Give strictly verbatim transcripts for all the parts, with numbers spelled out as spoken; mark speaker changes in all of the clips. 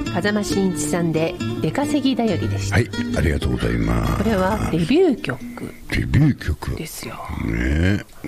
Speaker 1: 風間真一さんで出稼ぎだよりでした。
Speaker 2: はい、ありがとうございます。
Speaker 1: これはデビュー曲
Speaker 2: デビュー曲
Speaker 1: ですよ
Speaker 2: ね、うん、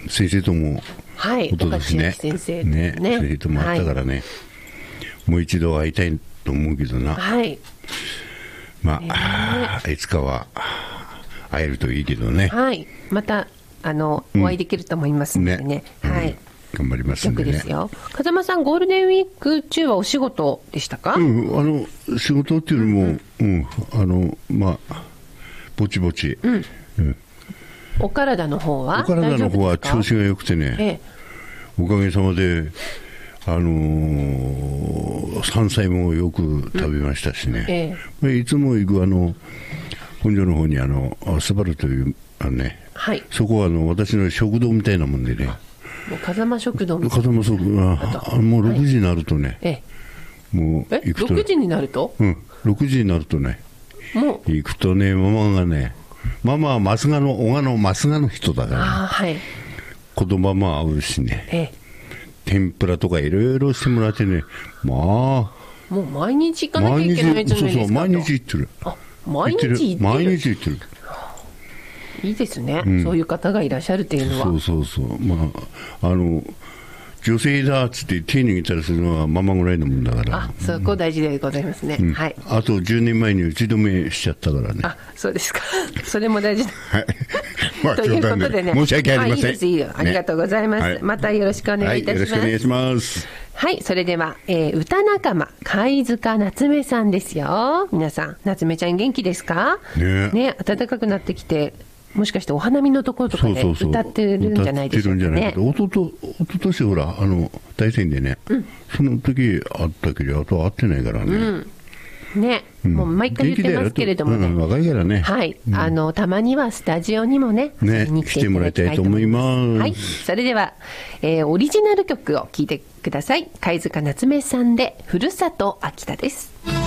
Speaker 2: 先生とも
Speaker 1: はい
Speaker 2: 音ですね、
Speaker 1: 先生
Speaker 2: ね、
Speaker 1: ね、
Speaker 2: 先生ともあったからね、はい、もう一度会いたいと思うけどな、
Speaker 1: はい、
Speaker 2: まあ、いつかは会えるといいけどね、
Speaker 1: はい、またあの、うん、お会いできると思いますので ね, ね、はい、うん、
Speaker 2: 頑張りますんでね。
Speaker 1: よくですよ。風間さん、ゴールデンウィーク中はお仕事でしたか？
Speaker 2: うん、あの仕事っていうよりも、うん、あのまあぼちぼち、うんうん、
Speaker 1: お体の方は
Speaker 2: お体の方は調子が良くてね、ええ、おかげさまであのー、山菜もよく食べましたしね、うんええ、いつも行くあの本所の方にあのスバルというあの、ね、はい、そこはあの私の食堂みたいなもんでね、
Speaker 1: もう風間食堂みたいな、
Speaker 2: 風間食堂、あもうろくじになるとね、はい、ええ、もう行くと
Speaker 1: ろくじになると、
Speaker 2: うん、ろくじになるとね、もう行くとね、ママがね、ママは増賀の小賀の増賀の人だから、ね、あ、はい、子供も会うしね、ええ、天ぷらとかいろいろしてもらってね、まあ
Speaker 1: もう毎日行かなきゃいけないじゃないですか。そうそう、
Speaker 2: 毎日行ってる。
Speaker 1: あ、毎日行ってる。
Speaker 2: 毎日行ってる。
Speaker 1: いいですね、うん、そういう方がいらっしゃるっていうのは。
Speaker 2: そうそうそう、まあ、あの女性だっつって手に入れたりするのはママぐらいのもんだから。
Speaker 1: あ、そこ大事でございますね、うん、はい、
Speaker 2: あとじゅうねんまえに打ち止めしちゃったからね。
Speaker 1: あ、そうですかそれも大事だ、はい、
Speaker 2: まあ、
Speaker 1: ということでね、
Speaker 2: 申し訳ありません、
Speaker 1: あ、いいですいいよ、ありがとうございます、ね、はい、またよろしくお願いいたします、
Speaker 2: はい、よろしくお願いします。
Speaker 1: はい、それでは、えー、歌仲間貝塚夏目さんですよ。皆さん、夏目ちゃん元気ですかね。ね、暖かくなってきて、もしかしてお花見のところとかで歌ってるんじゃないでしょうかね。
Speaker 2: おととおととしほらあの大戦でね、うん、その時あったけどあとは会ってないからね、
Speaker 1: うん、ね、うん、もう毎回言ってますけれどもね、
Speaker 2: うん、若いからね、
Speaker 1: はい、うん、あのたまにはスタジオにもね、
Speaker 2: ね、に来てもらいたいと思います。
Speaker 1: はい、それでは、えー、オリジナル曲を聴いてください。貝塚夏目さんでふるさと秋田です。